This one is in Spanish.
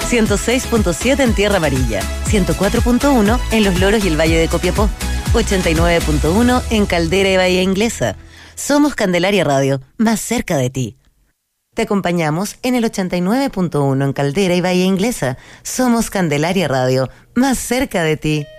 106.7 en Tierra Amarilla, 104.1 en Los Loros y el Valle de Copiapó, 89.1 en Caldera y Bahía Inglesa. Somos Candelaria Radio, más cerca de ti. Te acompañamos en el 89.1 en Caldera y Bahía Inglesa. Somos Candelaria Radio, más cerca de ti.